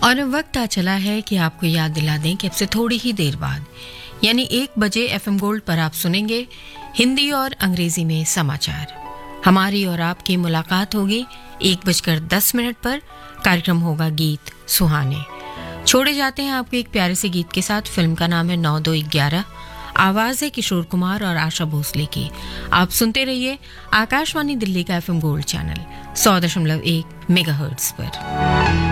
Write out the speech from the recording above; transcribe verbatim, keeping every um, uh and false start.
और वक्त आ चला है कि आपको याद दिला दें कि अब से थोड़ी ही देर बाद यानी एक बजे एफएम गोल्ड पर आप सुनेंगे हिंदी और अंग्रेजी में समाचार। हमारी और आपकी मुलाकात होगी एक बजकर दस मिनट पर। कार्यक्रम होगा गीत सुहाने। छोड़े जाते हैं आपको एक प्यारे से गीत के साथ। फिल्म का नाम है नौ दो ग्यारह। आवाज है किशोर कुमार और आशा भोसले की। आप सुनते रहिए आकाशवाणी दिल्ली का एफएम गोल्ड चैनल सौ दशमलव एक मेगाहर्ट्ज पर।